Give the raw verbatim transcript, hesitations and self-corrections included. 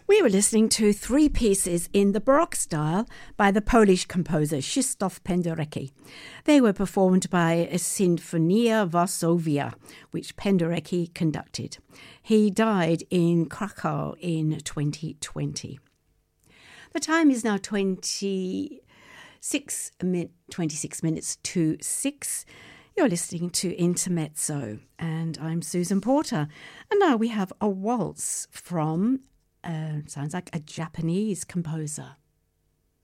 We were listening to three pieces in the Baroque style by the Polish composer Krzysztof Penderecki. They were performed by Sinfonia Varsovia, which Penderecki conducted. He died in Krakow in twenty twenty. The time is now twenty-six, min- twenty-six minutes to six. You're listening to Intermezzo, and I'm Susan Porter. And now we have a waltz from, uh, sounds like a Japanese composer.